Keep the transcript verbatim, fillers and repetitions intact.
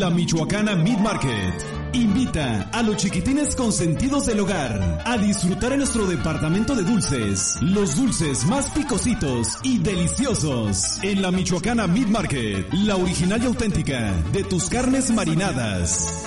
La Michoacana Meat Market invita a los chiquitines consentidos del hogar a disfrutar en nuestro departamento de dulces, los dulces más picositos y deliciosos. En La Michoacana Meat Market, la original y auténtica de tus carnes marinadas.